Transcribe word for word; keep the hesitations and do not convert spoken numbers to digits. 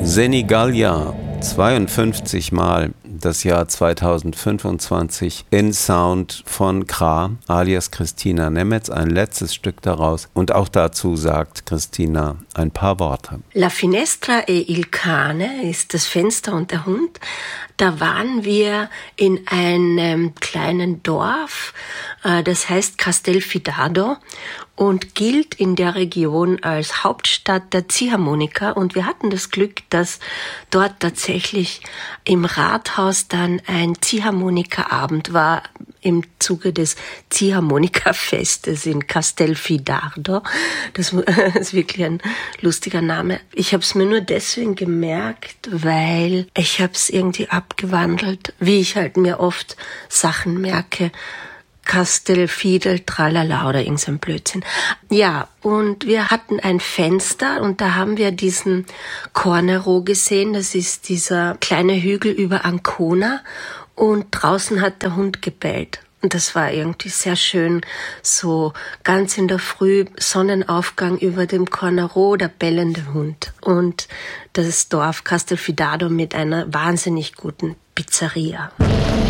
Senigallia, zweiundfünfzig Mal das Jahr zweitausendfünfundzwanzig in Sound von Kra alias Christina Nemetz, ein letztes Stück daraus. Und auch dazu sagt Christina ein paar Worte. La finestra e il cane ist das Fenster und der Hund. Da waren wir in einem kleinen Dorf, das heißt Castelfidardo und gilt in der Region als Hauptstadt der Ziehharmonika. Und wir hatten das Glück, dass dort tatsächlich im Rathaus dann ein Ziehharmonika-Abend war im Zuge des Ziehharmonika-Festes in Castelfidardo. Das ist wirklich ein lustiger Name. Ich habe es mir nur deswegen gemerkt, weil ich habe es irgendwie abgewandelt, wie ich halt mir oft Sachen merke. Castelfidel, tralala oder irgend so ein Blödsinn. Ja, und wir hatten ein Fenster und da haben wir diesen Cornero gesehen. Das ist dieser kleine Hügel über Ancona und draußen hat der Hund gebellt. Und das war irgendwie sehr schön, so ganz in der Früh, Sonnenaufgang über dem Cornero, der bellende Hund. Und das Dorf Castelfidardo mit einer wahnsinnig guten Pizzeria.